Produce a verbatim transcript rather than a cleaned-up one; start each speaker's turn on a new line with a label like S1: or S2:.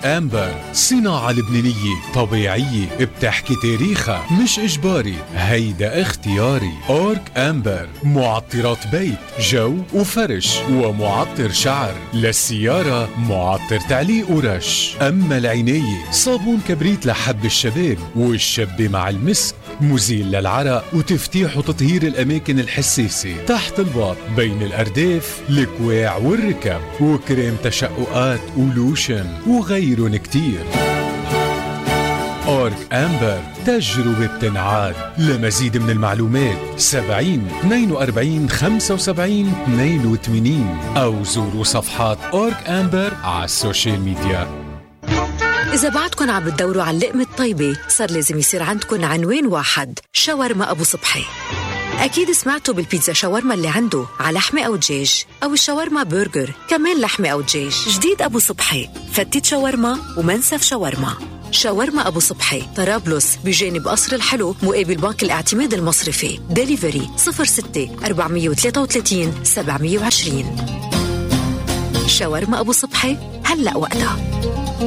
S1: أورك أمبر، صناعة لبنانية طبيعية بتحكي تاريخها مش إجباري، هيدا اختياري. أورك أمبر معطرات بيت، جو وفرش، ومعطر شعر، للسيارة معطر تعليق ورش. أما العناية صابون كبريت لحب الشباب والشبة مع المسك، مزيل للعرق وتفتيح وتطهير الأماكن الحساسة تحت الباط بين الأرداف، الكواع والركب، وكريم تشققات ولوشن وغيرن كتير. أورك أمبر، تجربة بتنعاد. لمزيد من المعلومات سبعين اثنين وأربعين خمسة وسبعين اثنين وثمانين أو زوروا صفحات أورك أمبر على السوشيال ميديا.
S2: إذا بعدكن عم بتدوروا على اللقمة الطيبة، صار لازم يصير عندكن عنوان واحد: شاورما أبو صبحي. أكيد سمعتوا بالبيتزا شاورما اللي عنده على لحمة أو دجاج، أو الشاورما برجر كمان لحمة أو دجاج. جديد أبو صبحي، فتة شاورما ومنسف شاورما. شاورما أبو صبحي، طرابلس بجانب قصر الحلو مقابل بنك الاعتماد المصرفي. ديليفري صفر ستة أربعمية وثلاثة وثلاثين سبعمية وعشرين. شاورما أبو صبحي، هلأ وقتها.